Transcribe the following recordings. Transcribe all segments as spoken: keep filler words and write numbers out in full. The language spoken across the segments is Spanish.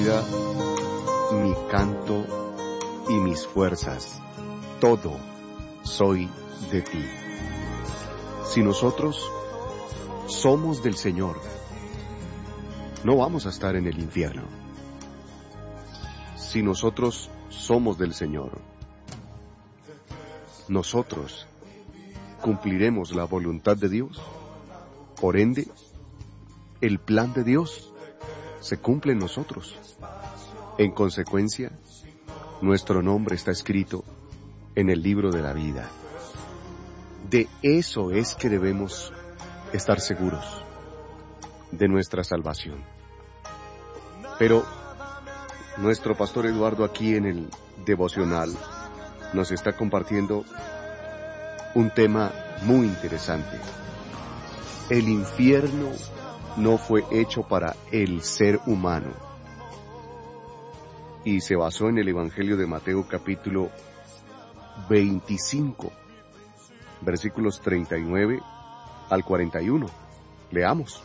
vida, mi canto y mis fuerzas, todo soy de ti. Si nosotros somos del Señor, no vamos a estar en el infierno. Si nosotros somos del Señor, nosotros cumpliremos la voluntad de Dios. Por ende, el plan de Dios se cumple en nosotros. En consecuencia, nuestro nombre está escrito en el libro de la vida. De eso es que debemos estar seguros, de nuestra salvación. Pero nuestro pastor Eduardo aquí en el devocional nos está compartiendo un tema muy interesante. El infierno no fue hecho para el ser humano. Y se basó en el Evangelio de Mateo capítulo veinticinco, versículos treinta y nueve al cuarenta y uno. Leamos.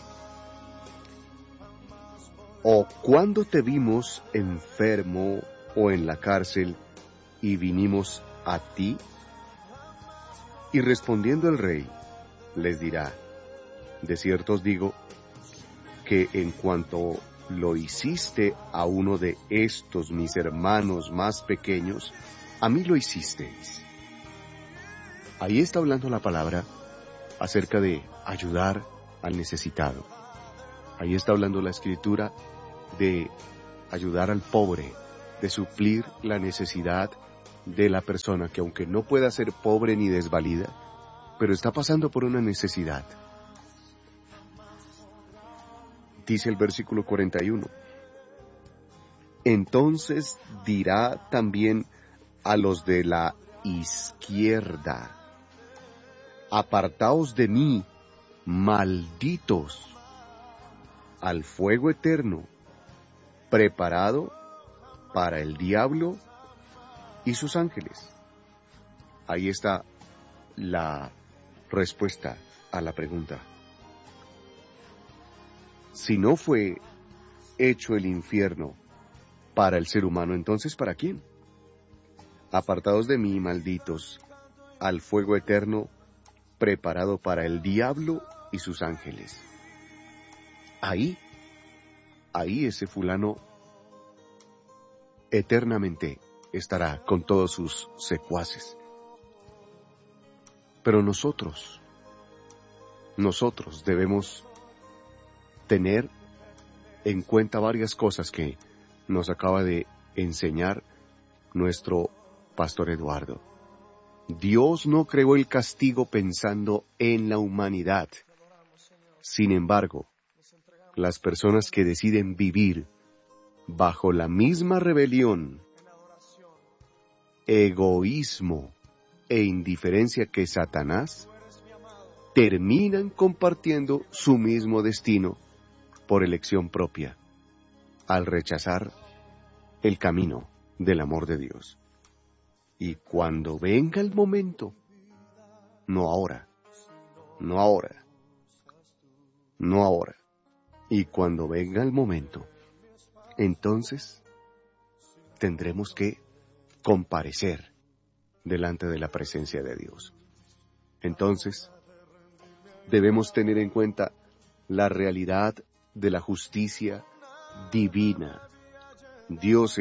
¿O cuándo te vimos enfermo o en la cárcel y vinimos a ti? Y respondiendo el rey, les dirá, de cierto os digo, que en cuanto lo hiciste a uno de estos mis hermanos más pequeños, a mí lo hicisteis. Ahí está hablando la palabra acerca de ayudar al necesitado. Ahí está hablando la Escritura de ayudar al pobre, de suplir la necesidad de la persona que aunque no pueda ser pobre ni desvalida, pero está pasando por una necesidad. Dice el versículo cuarenta y uno. Entonces dirá también a los de la izquierda, apartaos de mí, malditos, al fuego eterno, preparado para el diablo y sus ángeles. Ahí está la respuesta a la pregunta. Si no fue hecho el infierno para el ser humano, entonces ¿para quién? Apartados de mí, malditos, al fuego eterno, preparado para el diablo y sus ángeles. Ahí, ahí ese fulano eternamente estará con todos sus secuaces. Pero nosotros, nosotros debemos tener en cuenta varias cosas que nos acaba de enseñar nuestro pastor Eduardo. Dios no creó el castigo pensando en la humanidad. Sin embargo, las personas que deciden vivir bajo la misma rebelión, egoísmo e indiferencia que Satanás, terminan compartiendo su mismo destino por elección propia, al rechazar el camino del amor de Dios. Y cuando venga el momento, no ahora, no ahora, no ahora, y cuando venga el momento, entonces tendremos que comparecer delante de la presencia de Dios. Entonces, debemos tener en cuenta la realidad de la justicia divina. Dios